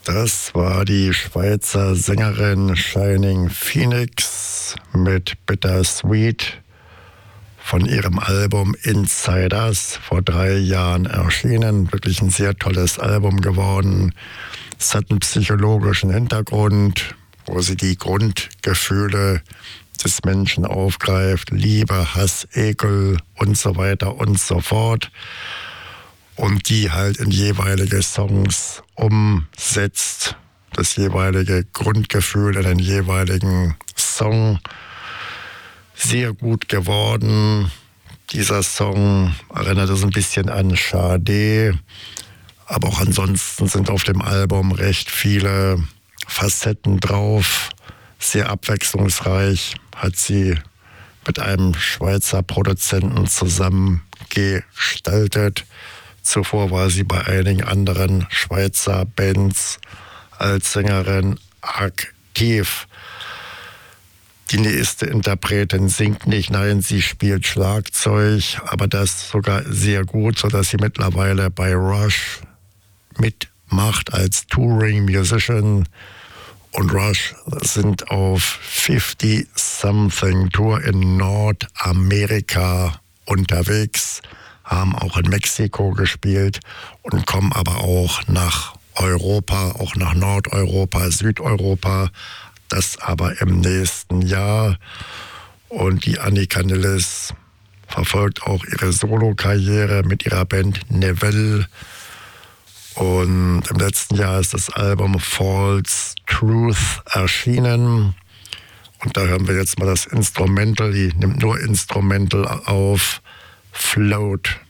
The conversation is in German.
Das war die Schweizer Sängerin Shining Phoenix mit Bittersweet von ihrem Album Insiders, vor 3 Jahren erschienen. Wirklich ein sehr tolles Album geworden. Es hat einen psychologischen Hintergrund, wo sie die Grundgefühle des Menschen aufgreift. Liebe, Hass, Ekel und so weiter und so fort. Und die halt in jeweilige Songs umsetzt. Das jeweilige Grundgefühl in den jeweiligen Song. Sehr gut geworden. Dieser Song erinnert es ein bisschen an Sade. Aber auch ansonsten sind auf dem Album recht viele Facetten drauf. Sehr abwechslungsreich. Hat sie mit einem Schweizer Produzenten zusammen gestaltet. Zuvor war sie bei einigen anderen Schweizer Bands als Sängerin aktiv. Die nächste Interpretin singt nicht, nein, sie spielt Schlagzeug, aber das sogar sehr gut, sodass sie mittlerweile bei Rush mitmacht als Touring Musician. Und Rush sind auf 50-something Tour in Nordamerika unterwegs, haben auch in Mexiko gespielt und kommen aber auch nach Europa, auch nach Nordeuropa, Südeuropa, das aber im nächsten Jahr. Und die Annika Nilles verfolgt auch ihre Solokarriere mit ihrer Band Neville. Und im letzten Jahr ist das Album False Truth erschienen. Und da hören wir jetzt mal das Instrumental, die nimmt nur Instrumental auf, Float.